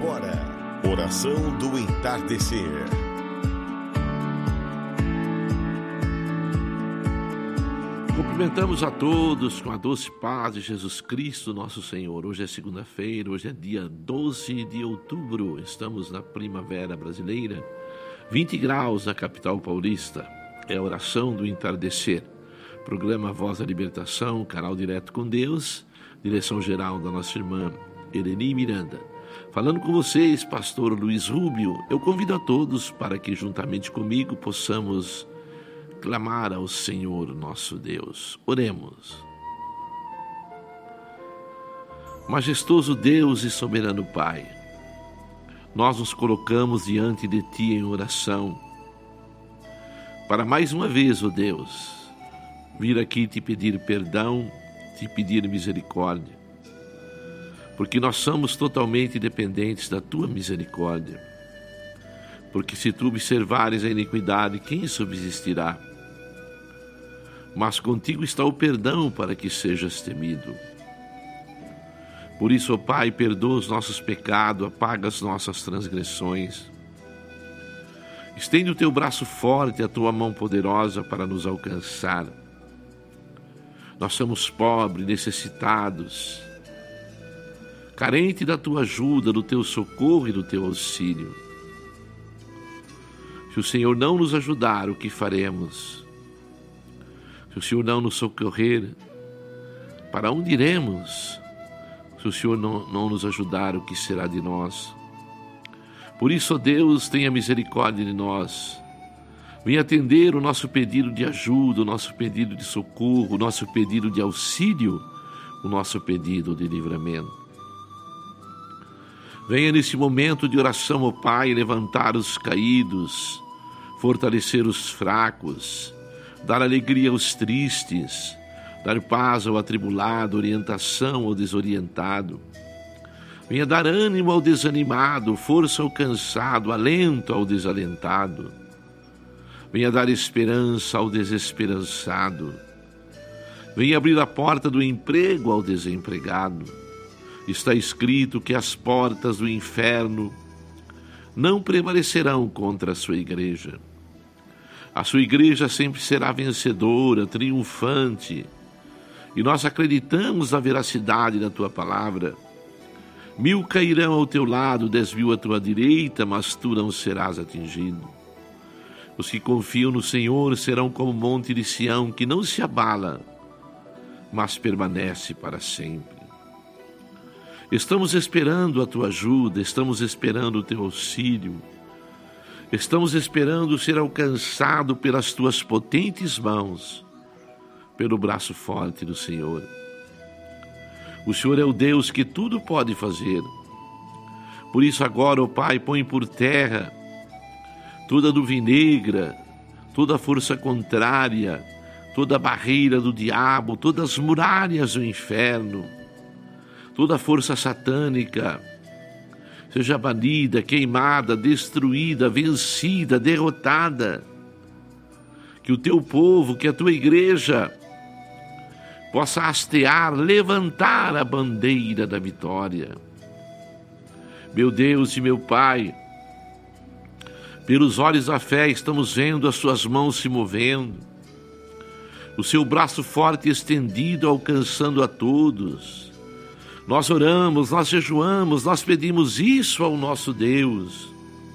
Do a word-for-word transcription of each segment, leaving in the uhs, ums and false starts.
agora, oração do entardecer. Cumprimentamos a todos com a doce paz de Jesus Cristo, nosso Senhor. Hoje é segunda-feira, hoje é dia doze de outubro, estamos na primavera brasileira, vinte graus na capital paulista. É a oração do entardecer. Programa Voz da Libertação, canal direto com Deus, direção geral da nossa irmã Eleni Miranda. Falando com vocês, pastor Luiz Rubio, eu convido a todos para que juntamente comigo possamos clamar ao Senhor nosso Deus. Oremos. Majestoso Deus e soberano Pai, nós nos colocamos diante de Ti em oração, para mais uma vez, ó Deus, vir aqui te pedir perdão, te pedir misericórdia, porque nós somos totalmente dependentes da Tua misericórdia. Porque se Tu observares a iniquidade, quem subsistirá? Mas contigo está o perdão para que sejas temido. Por isso, ó Pai, perdoa os nossos pecados, apaga as nossas transgressões. Estende o Teu braço forte, a Tua mão poderosa para nos alcançar. Nós somos pobres, necessitados, carentes da Tua ajuda, do Teu socorro e do Teu auxílio. Se o Senhor não nos ajudar, o que faremos? Se o Senhor não nos socorrer, para onde iremos? Se o Senhor não, não nos ajudar, o que será de nós? Por isso, ó Deus, tenha misericórdia de nós. Venha atender o nosso pedido de ajuda, o nosso pedido de socorro, o nosso pedido de auxílio, o nosso pedido de livramento. Venha nesse momento de oração, ó Pai, levantar os caídos, fortalecer os fracos, dar alegria aos tristes, dar paz ao atribulado, orientação ao desorientado. Venha dar ânimo ao desanimado, força ao cansado, alento ao desalentado. Venha dar esperança ao desesperançado. Venha abrir a porta do emprego ao desempregado. Está escrito que as portas do inferno não prevalecerão contra a sua igreja. A sua igreja sempre será vencedora, triunfante. E nós acreditamos na veracidade da Tua palavra. Mil cairão ao teu lado, dez mil à tua direita, mas tu não serás atingido. Os que confiam no Senhor serão como o monte de Sião, que não se abala, mas permanece para sempre. Estamos esperando a Tua ajuda, estamos esperando o Teu auxílio, estamos esperando ser alcançado pelas Tuas potentes mãos, pelo braço forte do Senhor. O Senhor é o Deus que tudo pode fazer. Por isso agora, ó Pai, põe por terra toda nuvem negra, toda força contrária, toda barreira do diabo, todas as muralhas do inferno, toda força satânica, seja banida, queimada, destruída, vencida, derrotada. Que o Teu povo, que a Tua igreja possa hastear, levantar a bandeira da vitória. Meu Deus e meu Pai, pelos olhos da fé estamos vendo as Suas mãos se movendo, o Seu braço forte estendido alcançando a todos. Nós oramos, nós jejuamos, nós pedimos isso ao nosso Deus.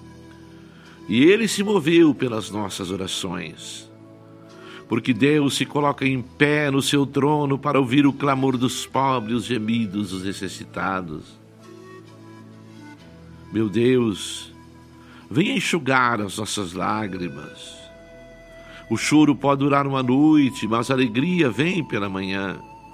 E Ele se moveu pelas nossas orações. Porque Deus se coloca em pé no Seu trono para ouvir o clamor dos pobres, os gemidos, dos necessitados. Meu Deus, venha enxugar as nossas lágrimas. O choro pode durar uma noite, mas a alegria vem pela manhã.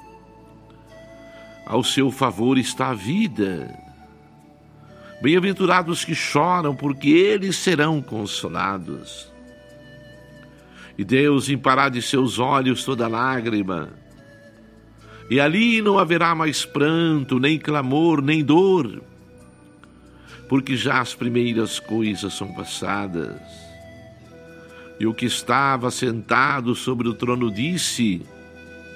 Ao Seu favor está a vida. Bem-aventurados que choram, porque eles serão consolados. E Deus limpará de seus olhos toda lágrima. E ali não haverá mais pranto, nem clamor, nem dor, porque já as primeiras coisas são passadas. E o que estava sentado sobre o trono disse: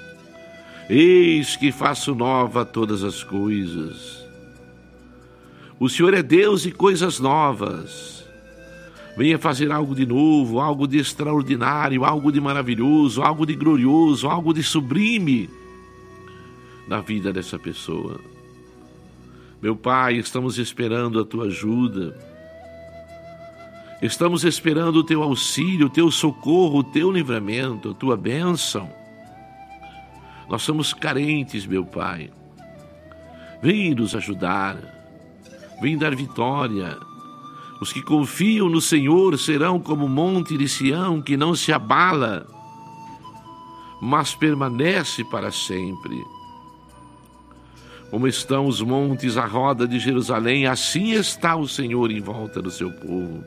Eis que faço nova todas as coisas. O Senhor é Deus e coisas novas. Venha fazer algo de novo, algo de extraordinário, algo de maravilhoso, algo de glorioso, algo de sublime na vida dessa pessoa. Meu Pai, estamos esperando a Tua ajuda. Estamos esperando o Teu auxílio, o Teu socorro, o Teu livramento, a Tua bênção. Nós somos carentes, meu Pai. Vem nos ajudar. Vem dar vitória. Os que confiam no Senhor serão como o monte de Sião, que não se abala, mas permanece para sempre. Como estão os montes à roda de Jerusalém, assim está o Senhor em volta do seu povo.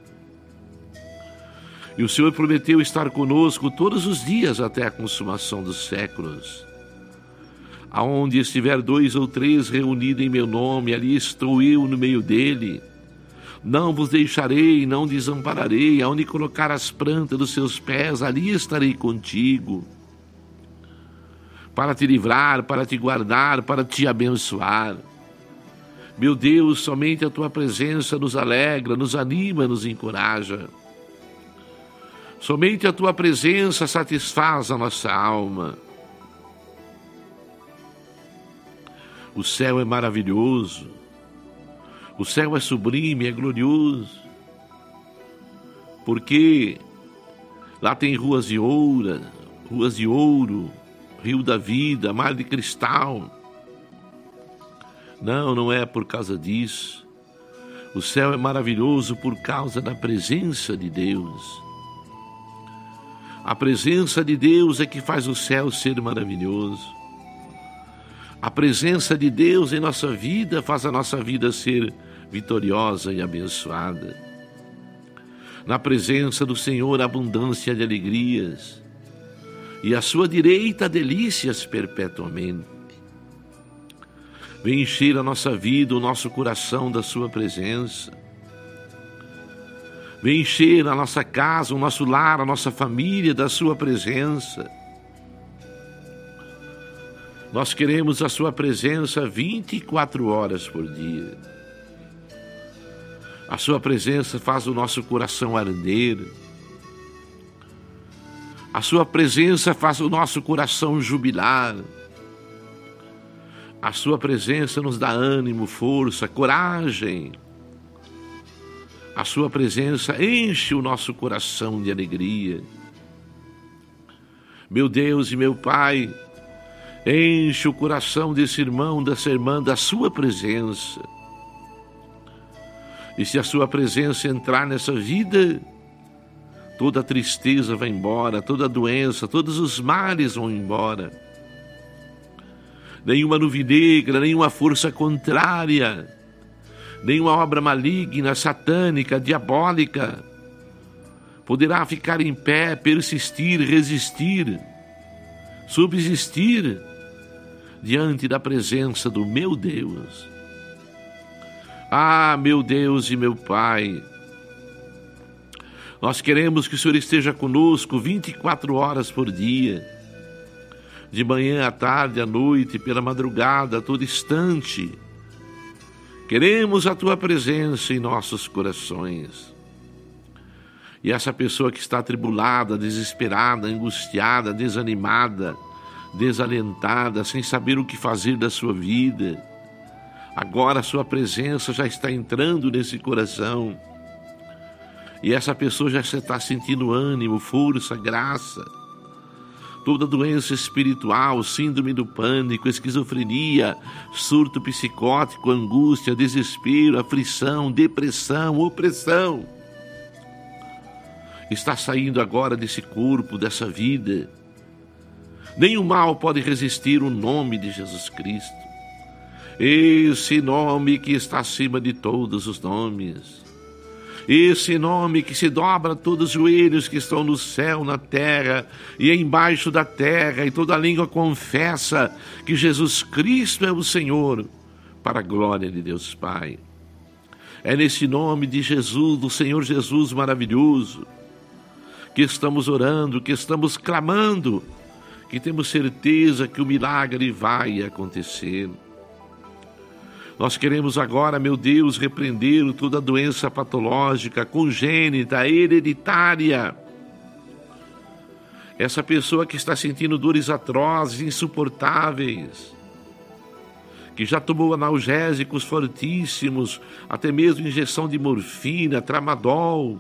E o Senhor prometeu estar conosco todos os dias até a consumação dos séculos. Aonde estiver dois ou três reunidos em meu nome, ali estou eu no meio dele. Não vos deixarei, não desampararei. Aonde colocar as plantas dos seus pés, ali estarei contigo. Para te livrar, para te guardar, para te abençoar. Meu Deus, somente a tua presença nos alegra, nos anima, nos encoraja. Somente a tua presença satisfaz a nossa alma. O céu é maravilhoso. O céu é sublime, é glorioso. Porque lá tem ruas de ouro, ruas de ouro, rio da vida, mar de cristal. Não, não é por causa disso. O céu é maravilhoso por causa da presença de Deus. A presença de Deus é que faz o céu ser maravilhoso. A presença de Deus em nossa vida faz a nossa vida ser vitoriosa e abençoada. Na presença do Senhor, abundância de alegrias, e à sua direita, delícias perpetuamente. Vem encher a nossa vida, o nosso coração da sua presença. Vem encher a nossa casa, o nosso lar, a nossa família da sua presença. Nós queremos a sua presença vinte e quatro horas por dia. A sua presença faz o nosso coração arder. A sua presença faz o nosso coração jubilar. A sua presença nos dá ânimo, força, coragem. A sua presença enche o nosso coração de alegria. Meu Deus e meu Pai, enche o coração desse irmão, dessa irmã, da sua presença. E se a sua presença entrar nessa vida, toda a tristeza vai embora, toda a doença, todos os males vão embora. Nenhuma nuvem negra, nenhuma força contrária, nenhuma obra maligna, satânica, diabólica poderá ficar em pé, persistir, resistir, subsistir diante da presença do meu Deus. Ah, meu Deus e meu Pai, nós queremos que o Senhor esteja conosco vinte e quatro horas por dia, de manhã à tarde, à noite, pela madrugada, a todo instante. Queremos a Tua presença em nossos corações. E essa pessoa que está atribulada, desesperada, angustiada, desanimada, desalentada, sem saber o que fazer da sua vida, agora a Sua presença já está entrando nesse coração. E essa pessoa já está sentindo ânimo, força, graça. Toda doença espiritual, síndrome do pânico, esquizofrenia, surto psicótico, angústia, desespero, aflição, depressão, opressão, está saindo agora desse corpo, dessa vida. Nenhum mal pode resistir o nome de Jesus Cristo. Esse nome que está acima de todos os nomes. Esse nome que se dobra a todos os joelhos que estão no céu, na terra e embaixo da terra, e toda língua confessa que Jesus Cristo é o Senhor, para a glória de Deus Pai. É nesse nome de Jesus, do Senhor Jesus maravilhoso, que estamos orando, que estamos clamando, que temos certeza que o milagre vai acontecer. Nós queremos agora, meu Deus, repreender toda doença patológica, congênita, hereditária. Essa pessoa que está sentindo dores atrozes, insuportáveis, que já tomou analgésicos fortíssimos, até mesmo injeção de morfina, tramadol,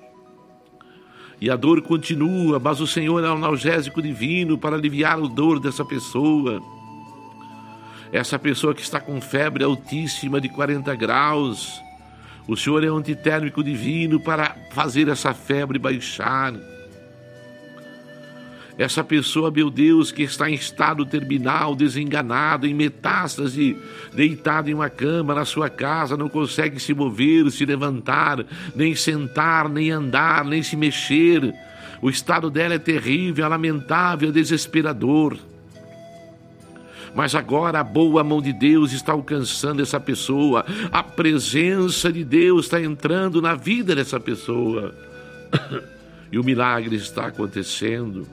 e a dor continua, mas o Senhor é um analgésico divino para aliviar a dor dessa pessoa. Essa pessoa que está com febre altíssima de quarenta graus, o Senhor é um antitérmico divino para fazer essa febre baixar. Essa pessoa, meu Deus, que está em estado terminal, desenganado, em metástase, deitado em uma cama na sua casa, não consegue se mover, se levantar, nem sentar, nem andar, nem se mexer. O estado dela é terrível, é lamentável, é desesperador. Mas agora a boa mão de Deus está alcançando essa pessoa. A presença de Deus está entrando na vida dessa pessoa. E o milagre está acontecendo.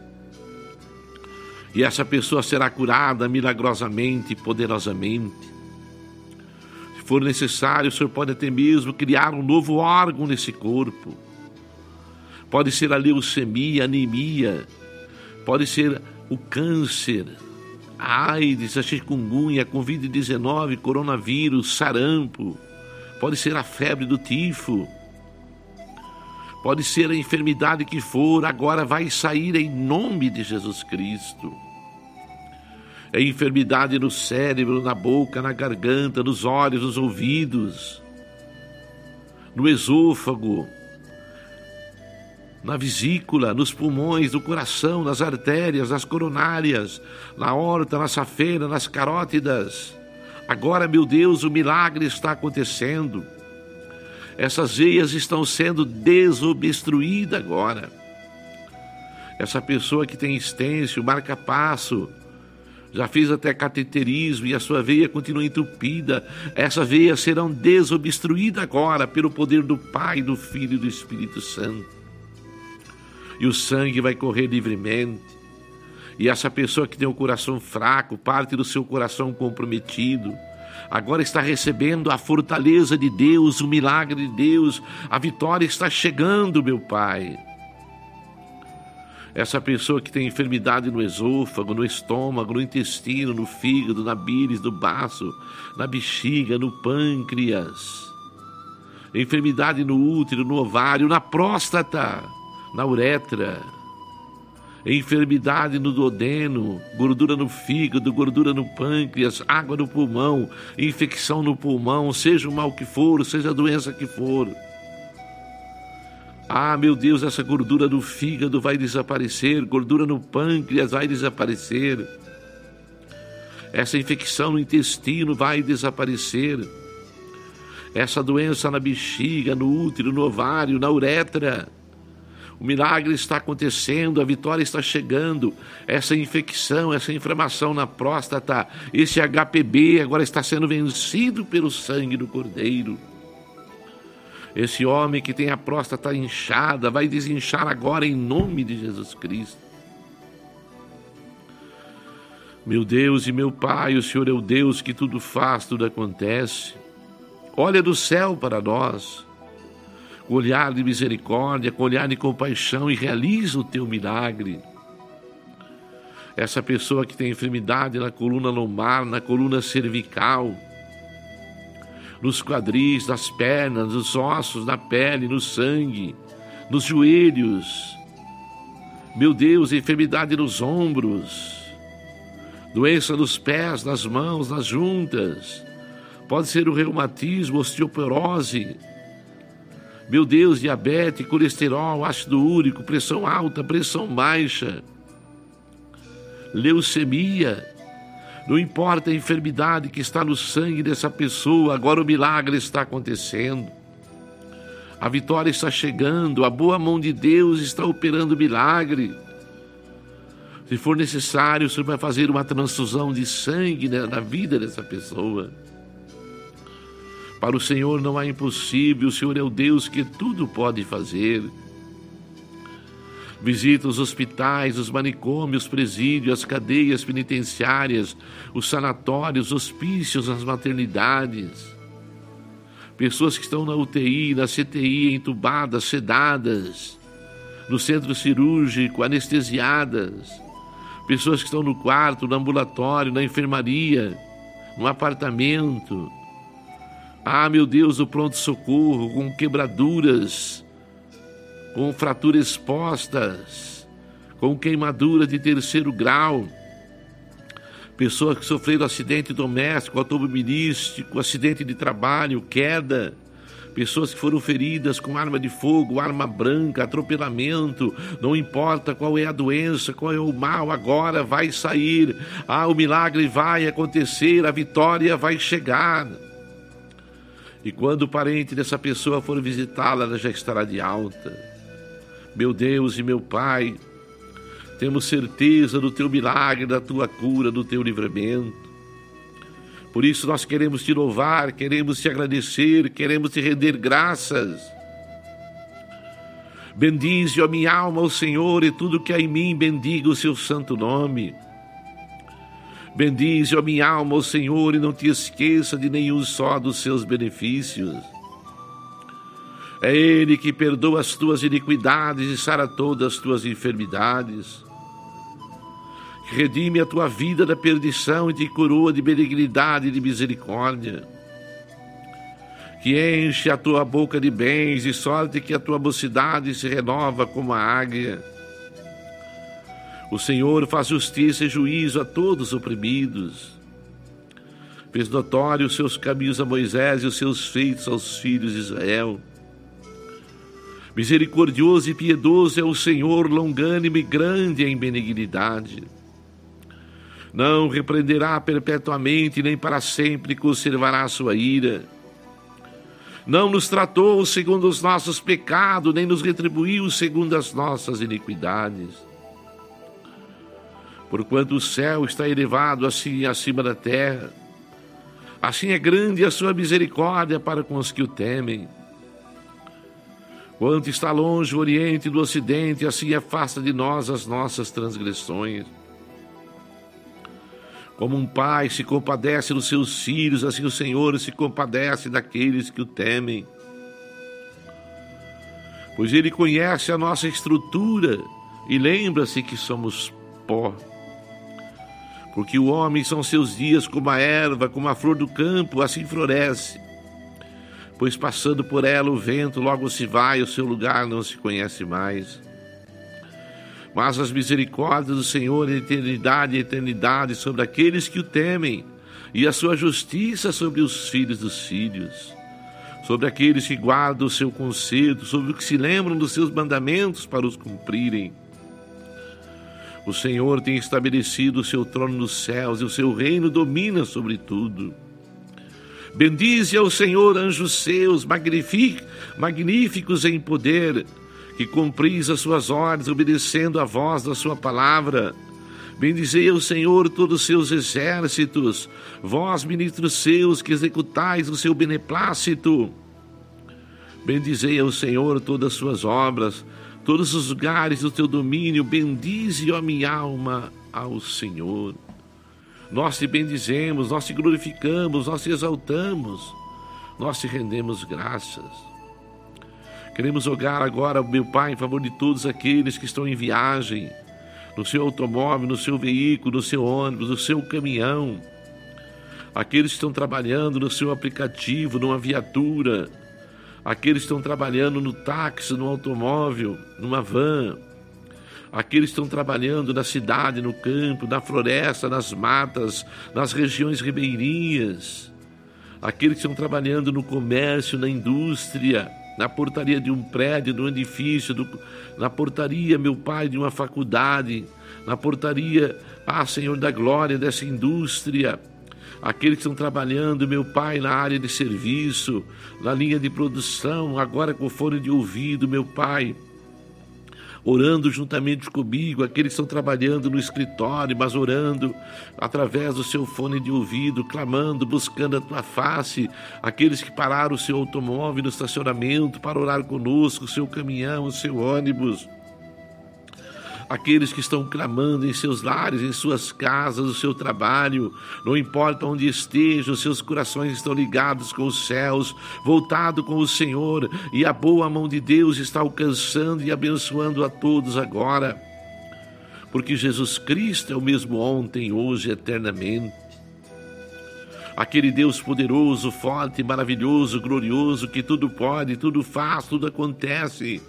E essa pessoa será curada milagrosamente, poderosamente. Se for necessário, o Senhor pode até mesmo criar um novo órgão nesse corpo. Pode ser a leucemia, a anemia. Pode ser o câncer, a AIDS, a chikungunya, a covid dezenove, coronavírus, sarampo. Pode ser a febre do tifo. Pode ser a enfermidade que for, agora vai sair em nome de Jesus Cristo. É enfermidade no cérebro, na boca, na garganta, nos olhos, nos ouvidos, no esôfago, na vesícula, nos pulmões, no coração, nas artérias, nas coronárias, na aorta, na safena, nas carótidas. Agora, meu Deus, o milagre está acontecendo. Essas veias estão sendo desobstruídas agora. Essa pessoa que tem estêncil, marca-passo, já fez até cateterismo e a sua veia continua entupida. Essas veias serão desobstruídas agora pelo poder do Pai, do Filho e do Espírito Santo. E o sangue vai correr livremente. E essa pessoa que tem o coração fraco, parte do seu coração comprometido, agora está recebendo a fortaleza de Deus, o milagre de Deus. A vitória está chegando, meu Pai. Essa pessoa que tem enfermidade no esôfago, no estômago, no intestino, no fígado, na bílis, no baço, na bexiga, no pâncreas. Enfermidade no útero, no ovário, na próstata, na uretra. Enfermidade no duodeno, gordura no fígado, gordura no pâncreas, água no pulmão, infecção no pulmão, seja o mal que for, seja a doença que for. Ah, meu Deus, essa gordura no fígado vai desaparecer, gordura no pâncreas vai desaparecer. Essa infecção no intestino vai desaparecer. Essa doença na bexiga, no útero, no ovário, na uretra. O milagre está acontecendo, a vitória está chegando. Essa infecção, essa inflamação na próstata, esse H P V agora está sendo vencido pelo sangue do Cordeiro. Esse homem que tem a próstata inchada vai desinchar agora em nome de Jesus Cristo. Meu Deus e meu Pai, o Senhor é o Deus que tudo faz, tudo acontece. Olha do céu para nós, com olhar de misericórdia, com olhar de compaixão, e realiza o teu milagre. Essa pessoa que tem enfermidade na coluna lombar, na coluna cervical, nos quadris, nas pernas, nos ossos, na pele, no sangue, nos joelhos. Meu Deus, enfermidade nos ombros, doença nos pés, nas mãos, nas juntas. Pode ser o reumatismo, osteoporose. Meu Deus, diabetes, colesterol, ácido úrico, pressão alta, pressão baixa, leucemia. Não importa a enfermidade que está no sangue dessa pessoa, agora o milagre está acontecendo. A vitória está chegando, a boa mão de Deus está operando o milagre. Se for necessário, o Senhor vai fazer uma transfusão de sangue na vida dessa pessoa. Para o Senhor não há impossível, o Senhor é o Deus que tudo pode fazer. Visita os hospitais, os manicômios, os presídios, as cadeias penitenciárias, os sanatórios, os hospícios, as maternidades. Pessoas que estão na U T I, na C T I, entubadas, sedadas, no centro cirúrgico, anestesiadas. Pessoas que estão no quarto, no ambulatório, na enfermaria, no apartamento. Ah, meu Deus, o pronto-socorro, com quebraduras, com fraturas expostas, com queimadura de terceiro grau. Pessoas que sofreram acidente doméstico, automobilístico, acidente de trabalho, queda. Pessoas que foram feridas com arma de fogo, arma branca, atropelamento. Não importa qual é a doença, qual é o mal, agora vai sair. Ah, o milagre vai acontecer, a vitória vai chegar. E quando o parente dessa pessoa for visitá-la, ela já estará de alta. Meu Deus e meu Pai, temos certeza do teu milagre, da tua cura, do teu livramento. Por isso nós queremos te louvar, queremos te agradecer, queremos te render graças. Bendize, ó minha alma, o Senhor, e tudo que há em mim, bendiga o seu santo nome. Bendize, ó minha alma, o Senhor, e não te esqueça de nenhum só dos seus benefícios. É Ele que perdoa as tuas iniquidades e sara todas as tuas enfermidades. Que redime a tua vida da perdição e te coroa de benignidade e de misericórdia. Que enche a tua boca de bens, de sorte que a tua mocidade se renova como a águia. O Senhor faz justiça e juízo a todos os oprimidos. Fez notório os seus caminhos a Moisés e os seus feitos aos filhos de Israel. Misericordioso e piedoso é o Senhor, longânimo e grande em benignidade. Não repreenderá perpetuamente, nem para sempre conservará a sua ira. Não nos tratou segundo os nossos pecados, nem nos retribuiu segundo as nossas iniquidades. Porquanto o céu está elevado assim acima da terra, assim é grande a sua misericórdia para com os que o temem. Quanto está longe o Oriente do Ocidente, assim afasta de nós as nossas transgressões. Como um pai se compadece dos seus filhos, assim o Senhor se compadece daqueles que o temem. Pois Ele conhece a nossa estrutura e lembra-se que somos pó. Porque o homem são seus dias como a erva, como a flor do campo, assim floresce. Pois passando por ela o vento logo se vai, o seu lugar não se conhece mais. Mas as misericórdias do Senhor em eternidade e eternidade sobre aqueles que o temem, e a sua justiça sobre os filhos dos filhos, sobre aqueles que guardam o seu conselho, sobre os que se lembram dos seus mandamentos para os cumprirem. O Senhor tem estabelecido o seu trono nos céus, e o seu reino domina sobre tudo. Bendize ao Senhor, anjos seus, magníficos em poder, que cumpris as suas ordens, obedecendo a voz da sua palavra. Bendizei ao Senhor todos os seus exércitos, vós, ministros seus, que executais o seu beneplácito. Bendizei ao Senhor todas as suas obras, todos os lugares do teu domínio. Bendize, ó minha alma, ao Senhor. Nós te bendizemos, nós te glorificamos, nós te exaltamos, nós te rendemos graças. Queremos rogar agora, meu Pai, em favor de todos aqueles que estão em viagem, no seu automóvel, no seu veículo, no seu ônibus, no seu caminhão, aqueles que estão trabalhando no seu aplicativo, numa viatura, aqueles que estão trabalhando no táxi, no automóvel, numa van, aqueles que estão trabalhando na cidade, no campo, na floresta, nas matas, nas regiões ribeirinhas, aqueles que estão trabalhando no comércio, na indústria, na portaria de um prédio, de um edifício, do, na portaria, meu Pai, de uma faculdade, na portaria, ah, Senhor da glória, dessa indústria, aqueles que estão trabalhando, meu Pai, na área de serviço, na linha de produção, agora com fone de ouvido, meu Pai, orando juntamente comigo, aqueles que estão trabalhando no escritório, mas orando através do seu fone de ouvido, clamando, buscando a tua face, aqueles que pararam o seu automóvel no estacionamento para orar conosco, o seu caminhão, o seu ônibus, aqueles que estão clamando em seus lares, em suas casas, no seu trabalho, não importa onde estejam, seus corações estão ligados com os céus, voltados com o Senhor, e a boa mão de Deus está alcançando e abençoando a todos agora, porque Jesus Cristo é o mesmo ontem, hoje e eternamente. Aquele Deus poderoso, forte, maravilhoso, glorioso, que tudo pode, tudo faz, tudo acontece.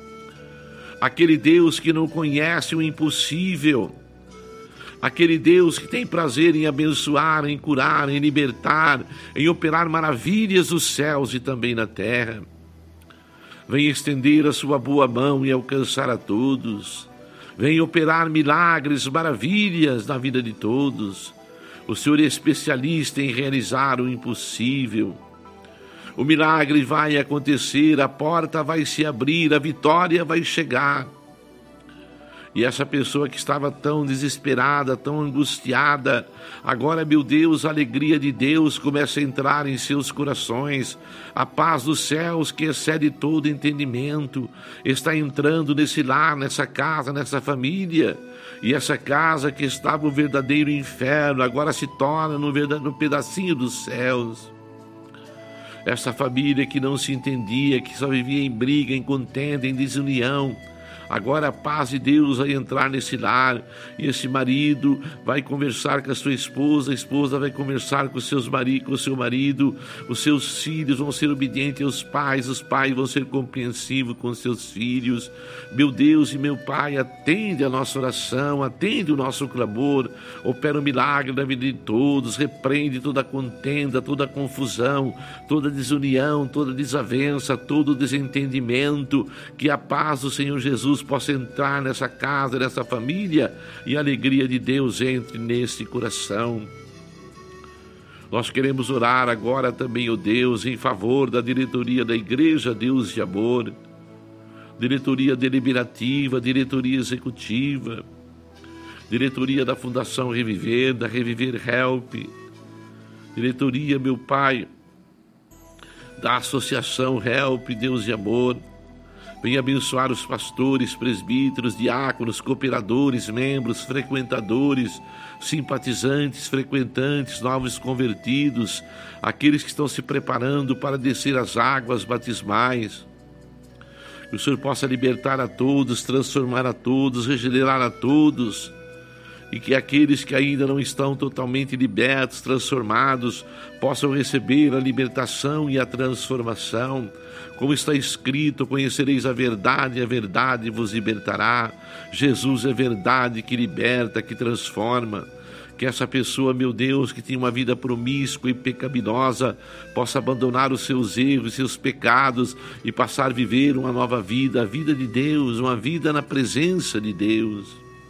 Aquele Deus que não conhece o impossível. Aquele Deus que tem prazer em abençoar, em curar, em libertar, em operar maravilhas nos céus e também na terra. Vem estender a sua boa mão e alcançar a todos. Vem operar milagres, maravilhas na vida de todos. O Senhor é especialista em realizar o impossível. O milagre vai acontecer, a porta vai se abrir, a vitória vai chegar. E essa pessoa que estava tão desesperada, tão angustiada, agora, meu Deus, a alegria de Deus começa a entrar em seus corações. A paz dos céus, que excede todo entendimento, está entrando nesse lar, nessa casa, nessa família. E essa casa que estava um verdadeiro inferno, agora se torna num verdadeiro pedacinho dos céus. Essa família que não se entendia, que só vivia em briga, em contenda, em desunião, agora a paz de Deus vai entrar nesse lar, e esse marido vai conversar com a sua esposa, a esposa vai conversar com, seus mari, com o seu marido, os seus filhos vão ser obedientes aos pais, os pais vão ser compreensivos com seus filhos. Meu Deus e meu Pai, atende a nossa oração, atende o nosso clamor, opera um milagre na vida de todos, repreende toda a contenda, toda a confusão, toda a desunião, toda a desavença, todo o desentendimento, que a paz do Senhor Jesus possa entrar nessa casa, nessa família, e a alegria de Deus entre nesse coração. Nós queremos orar agora também, ó Deus, em favor da diretoria da Igreja Deus de Amor, diretoria deliberativa, diretoria executiva, diretoria da Fundação Reviver, da Reviver Help, diretoria, meu Pai, da Associação Help Deus de Amor. Venha abençoar os pastores, presbíteros, diáconos, cooperadores, membros, frequentadores, simpatizantes, frequentantes, novos convertidos, aqueles que estão se preparando para descer as águas batismais. Que o Senhor possa libertar a todos, transformar a todos, regenerar a todos, e que aqueles que ainda não estão totalmente libertos, transformados, possam receber a libertação e a transformação. Como está escrito, conhecereis a verdade, e a verdade vos libertará. Jesus é verdade que liberta, que transforma. Que essa pessoa, meu Deus, que tem uma vida promíscua e pecaminosa, possa abandonar os seus erros, seus pecados, e passar a viver uma nova vida, a vida de Deus, uma vida na presença de Deus.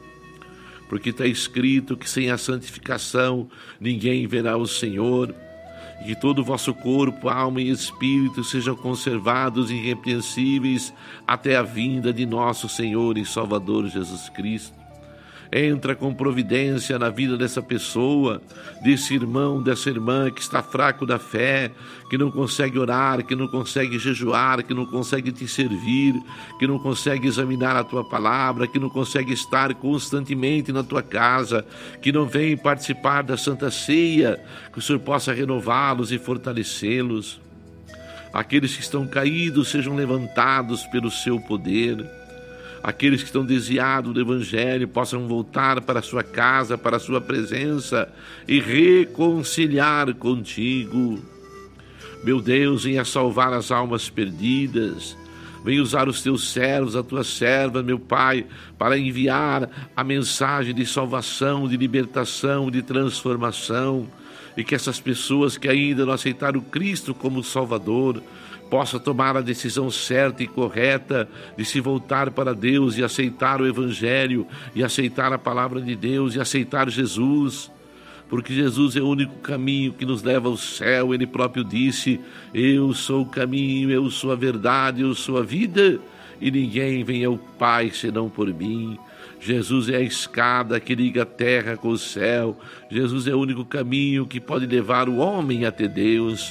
Porque está escrito que sem a santificação ninguém verá o Senhor. E que todo o vosso corpo, alma e espírito sejam conservados irrepreensíveis até a vinda de nosso Senhor e Salvador Jesus Cristo. Entra com providência na vida dessa pessoa, desse irmão, dessa irmã que está fraco da fé, que não consegue orar, que não consegue jejuar, que não consegue te servir, que não consegue examinar a tua palavra, que não consegue estar constantemente na tua casa, que não vem participar da Santa Ceia, que o Senhor possa renová-los e fortalecê-los. Aqueles que estão caídos sejam levantados pelo seu poder. Aqueles que estão desviados do Evangelho possam voltar para a sua casa, para a sua presença e reconciliar contigo. Meu Deus, venha salvar as almas perdidas. Venha usar os teus servos, a tua serva, meu Pai, para enviar a mensagem de salvação, de libertação, de transformação. E que essas pessoas que ainda não aceitaram Cristo como Salvador possa tomar a decisão certa e correta de se voltar para Deus e aceitar o Evangelho, e aceitar a palavra de Deus, e aceitar Jesus, porque Jesus é o único caminho que nos leva ao céu. Ele próprio disse: eu sou o caminho, eu sou a verdade, eu sou a vida, e ninguém vem ao Pai senão por mim. Jesus é a escada que liga a terra com o céu. Jesus é o único caminho que pode levar o homem até Deus.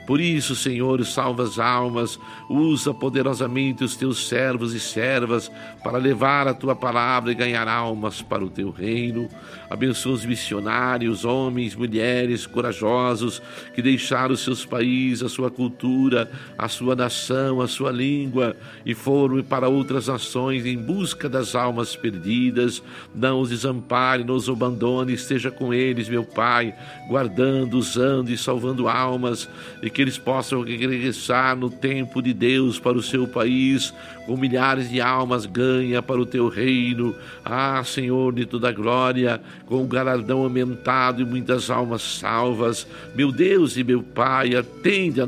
Por isso, Senhor, salva as almas, usa poderosamente os teus servos e servas para levar a tua palavra e ganhar almas para o teu reino. Abençoa os missionários, homens, mulheres corajosos que deixaram os seus países, a sua cultura, a sua nação, a sua língua e foram para outras nações em busca das almas perdidas. Não os desampare, não os abandone, esteja com eles, meu Pai, guardando, usando e salvando almas, e que eles possam regressar no tempo de Deus para o seu país, com milhares de almas ganha para o teu reino. Ah, Senhor de toda a glória, com o galardão aumentado e muitas almas salvas. Meu Deus e meu Pai, atende a